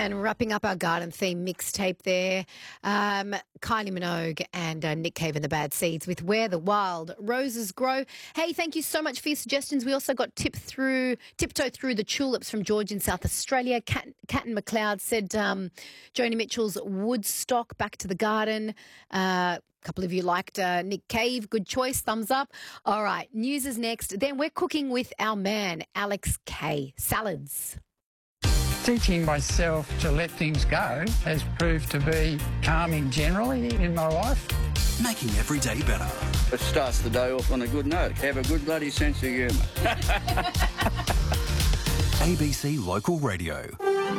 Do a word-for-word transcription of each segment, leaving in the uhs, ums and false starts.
And wrapping up our garden theme mixtape there, um, Kylie Minogue and uh, Nick Cave and the Bad Seeds with Where the Wild Roses Grow. Hey, thank you so much for your suggestions. We also got tip through, tiptoe through the tulips from George in South Australia. Cat, Cat and McLeod said um, Joni Mitchell's Woodstock, Back to the Garden. Uh, A couple of you liked uh, Nick Cave. Good choice. Thumbs up. All right. News is next. Then we're cooking with our man, Alex Kay. Salads. Teaching myself to let things go has proved to be calming generally in my life. Making every day better. It starts the day off on a good note. Have a good bloody sense of humour. A B C Local Radio.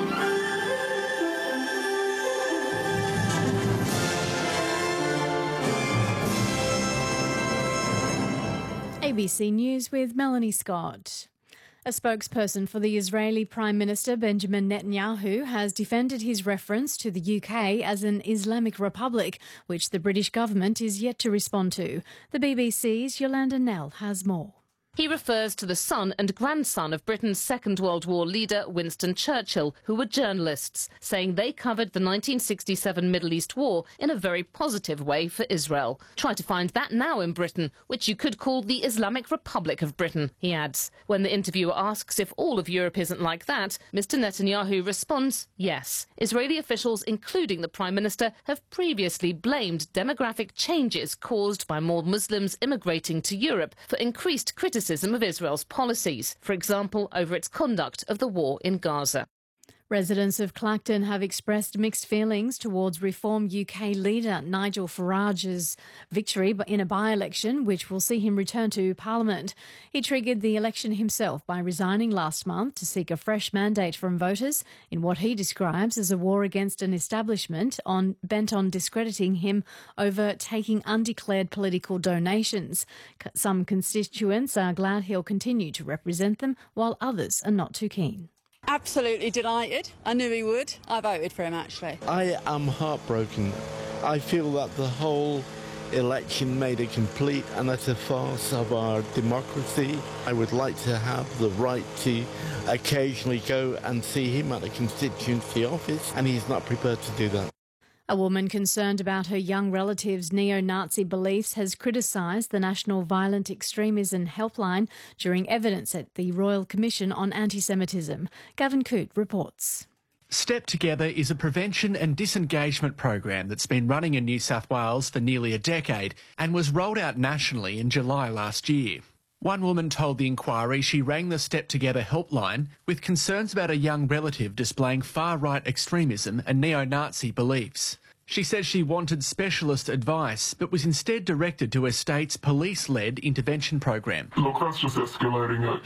A B C News with Melanie Scott. A spokesperson for the Israeli Prime Minister Benjamin Netanyahu has defended his reference to the U K as an Islamic Republic, which the British government is yet to respond to. The B B C's Yolanda Nell has more. He refers to the son and grandson of Britain's Second World War leader Winston Churchill, who were journalists, saying they covered the nineteen sixty-seven Middle East War in a very positive way for Israel. Try to find that now in Britain, which you could call the Islamic Republic of Britain, he adds. When the interviewer asks if all of Europe isn't like that, Mister Netanyahu responds, yes. Israeli officials, including the Prime Minister, have previously blamed demographic changes caused by more Muslims immigrating to Europe for increased criticism of Israel's policies, for example, over its conduct of the war in Gaza. Residents of Clacton have expressed mixed feelings towards Reform U K leader Nigel Farage's victory in a by-election, which will see him return to Parliament. He triggered the election himself by resigning last month to seek a fresh mandate from voters in what he describes as a war against an establishment on, bent on discrediting him over taking undeclared political donations. Some constituents are glad he'll continue to represent them, while others are not too keen. Absolutely delighted. I knew he would. I voted for him, actually. I am heartbroken. I feel that the whole election made a complete and utter farce of our democracy. I would like to have the right to occasionally go and see him at a constituency office, and he's not prepared to do that. A woman concerned about her young relative's neo-Nazi beliefs has criticised the National Violent Extremism Helpline during evidence at the Royal Commission on Anti-Semitism. Gavin Coote reports. Step Together is a prevention and disengagement program that's been running in New South Wales for nearly a decade and was rolled out nationally in July last year. One woman told the inquiry she rang the Step Together helpline with concerns about a young relative displaying far-right extremism and neo-Nazi beliefs. She says she wanted specialist advice, but was instead directed to her state's police-led intervention program. Look, that's just escalating it.